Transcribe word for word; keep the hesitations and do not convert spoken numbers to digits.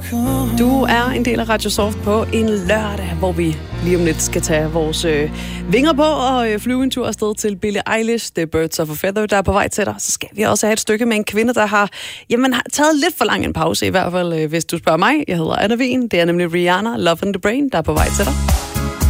Du er en del af Radio Soft på en lørdag, hvor vi lige om lidt skal tage vores øh, vinger på og øh, flyve en tur afsted til Billie Eilish, The Birds of a Feather, der er på vej til dig. Så skal vi også have et stykke med en kvinde, der har, jamen, har taget lidt for lang en pause, i hvert fald øh, hvis du spørger mig. Jeg hedder Anna Wien, det er nemlig Rihanna, Love in the Brain, der er på vej til dig.